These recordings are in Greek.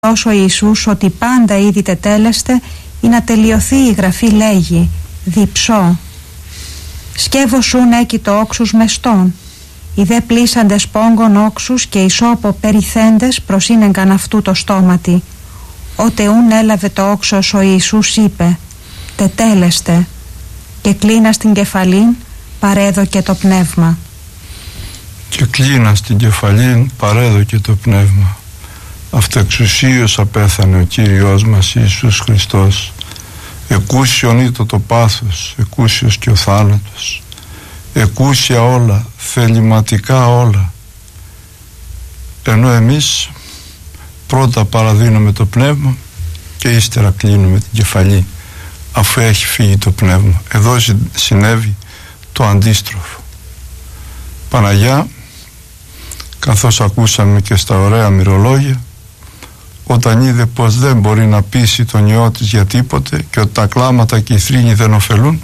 ο Ιησούς ότι πάντα ήδη τετέλεστε, ή να τελειωθεί η γραφή λέγει διψώ. Σκεύωσουν έκει το όξους μεστών, οι δε πλήσαντες πόγκον όξους και ισόπο περιθέντες προσύνεγκαν αυτού το στόματι. Ότε ούν έλαβε το όξος ο Ιησούς είπε τετέλεστε, και κλείνα στην κεφαλήν παρέδωκε το πνεύμα. Και κλείνα στην κεφαλήν παρέδωκε το πνεύμα. Αυτεξουσίως απέθανε ο Κύριος μας Ιησούς Χριστός. Εκούσιον ήτο το πάθος, εκούσιος και ο θάνατος. Εκούσια όλα, θεληματικά όλα. Ενώ εμείς πρώτα παραδίνουμε το πνεύμα και ύστερα κλείνουμε την κεφαλή, αφού έχει φύγει το πνεύμα. Εδώ συνέβη το αντίστροφο. Παναγιά, καθώς ακούσαμε και στα ωραία μυρολόγια, όταν είδε πως δεν μπορεί να πείσει τον Υιό της για τίποτε και ότι τα κλάματα και οι θρήνοι δεν ωφελούν,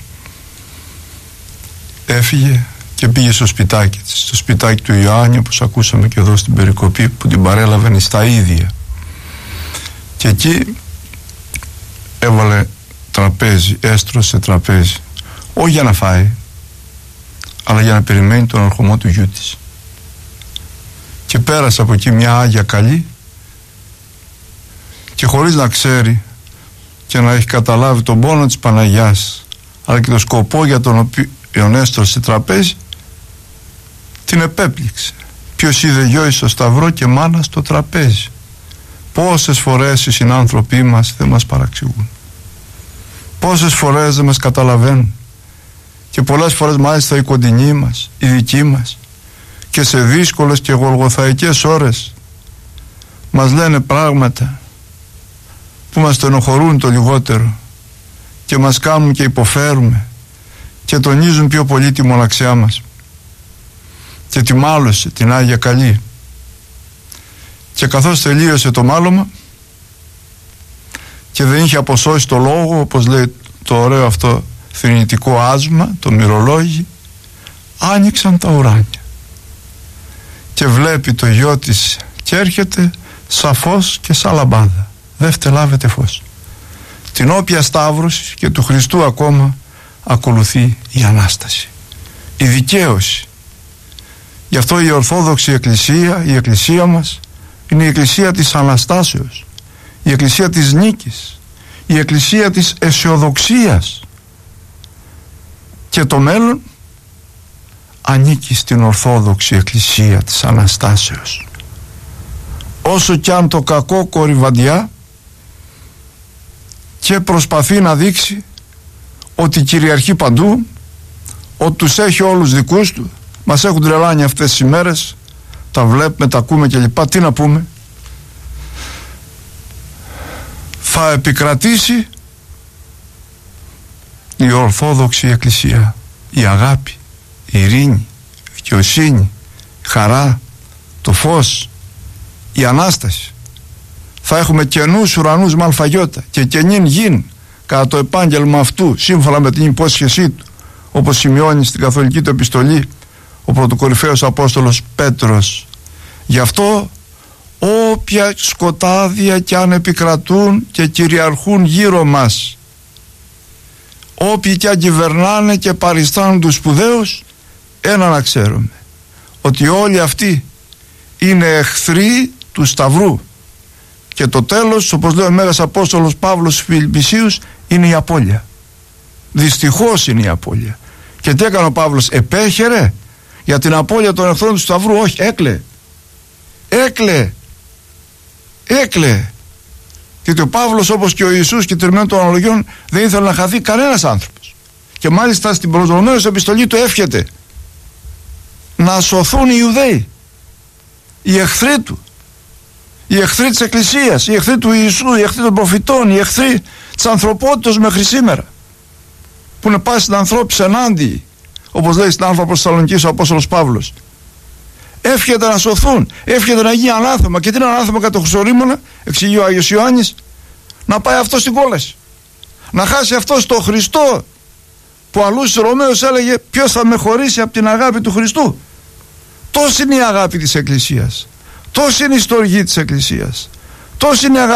έφυγε και πήγε στο σπιτάκι της, στο σπιτάκι του Ιωάννη, όπως ακούσαμε και εδώ στην περικοπή, που την παρέλαβαν στα ίδια, και εκεί έβαλε τραπέζι, έστρωσε τραπέζι, όχι για να φάει, αλλά για να περιμένει τον ερχομό του γιού της. Και πέρασε από εκεί μια Άγια καλή, και χωρίς να ξέρει και να έχει καταλάβει τον πόνο της Παναγιάς, αλλά και τον σκοπό για τον οποίο έστρωσε τραπέζι, την επέπληξε. Ποιος είδε γιο στο σταυρό και μάνα στο τραπέζι. Πόσες φορές οι συνάνθρωποι μας δεν μας παραξηγούν, πόσες φορές δεν μας καταλαβαίνουν, και πολλές φορές μάλιστα οι κοντινοί μας, οι δικοί μας, και σε δύσκολες και γολγοθαϊκές ώρες μας λένε πράγματα που μας στενοχωρούν το λιγότερο και μας κάνουν και υποφέρουμε και τονίζουν πιο πολύ τη μοναξιά μας. Και τη μάλωσε την Άγια Καλή, και καθώς τελείωσε το μάλωμα και δεν είχε αποσώσει το λόγο, όπως λέει το ωραίο αυτό θρηνητικό άσμα, το μυρολόγι, άνοιξαν τα ουράνια και βλέπει το γιο της και έρχεται σαφώς και σαν λαμπάδα, δεν φτελάβεται φως. Την όποια σταύρωση και του Χριστού ακόμα ακολουθεί η Ανάσταση, η δικαίωση. Γι' αυτό η Ορθόδοξη Εκκλησία, η Εκκλησία μας, είναι η Εκκλησία της Αναστάσεως, η Εκκλησία της νίκης, η Εκκλησία της αισιοδοξίας, και το μέλλον ανήκει στην Ορθόδοξη Εκκλησία της Αναστάσεως. Όσο κι αν το κακό κορυβαντιά και προσπαθεί να δείξει ότι κυριαρχεί παντού, ότι τους έχει όλους δικούς του, μας έχουν τρελάνει αυτές τις ημέρες, τα βλέπουμε, τα ακούμε κλπ. Τι να πούμε? Θα επικρατήσει η Ορθόδοξη Εκκλησία, η αγάπη, η ειρήνη, η δικαιοσύνη, η χαρά, το φως, η Ανάσταση. Θα έχουμε καινούς ουρανούς με αλφαγιώτα και καινήν γην κατά το επάγγελμα αυτού, σύμφωνα με την υπόσχεσή του, όπως σημειώνει στην καθολική του επιστολή ο πρωτοκορυφαίος Απόστολος Πέτρος. Γι' αυτό όποια σκοτάδια κι αν επικρατούν και κυριαρχούν γύρω μας, όποιοι κι αν κυβερνάνε και παριστάνουν τους σπουδαίους, ένα να ξέρουμε, ότι όλοι αυτοί είναι εχθροί του Σταυρού, και το τέλος, όπως λέει ο Μέγας Απόστολος Παύλος στους Φιλιππισίους, είναι η απώλεια. Δυστυχώς είναι η απώλεια. Και τι έκανε ο Παύλος? Επέχερε για την απώλεια των εχθρών του Σταυρού? Όχι, έκλε. Γιατί ο Παύλος, όπως και ο Ιησούς και τριμμένων των αναλογιών, δεν ήθελε να χαθεί κανένας άνθρωπος, και μάλιστα στην προσδομένη επιστολή του εύχεται να σωθούν οι Ιουδαίοι, οι εχθροί του, οι εχθροί της Εκκλησίας, οι εχθροί του Ιησού, οι εχθροί των προφητών, οι εχθροί της ανθρωπότητας μέχρι σήμερα, που είναι πάση στην ανθρώπης ενάντιοι, όπως λέει στην Α' Θεσσαλονικής ο Απόστολος Παύλος. Εύχεται να σωθούν, εύχεται να γίνει ανάθεμα. Και τι είναι ανάθεμα κατά το Χρυσορήμωνα, εξηγεί ο Άγιος Ιωάννης? Να πάει αυτό στην κόλαση, να χάσει αυτό το Χριστό, που αλλού στους Ρωμαίους έλεγε ποιος θα με χωρίσει από την αγάπη του Χριστού. Τόση είναι η αγάπη της Εκκλησίας, τόση είναι η στοργή της Εκκλησίας, Τόση είναι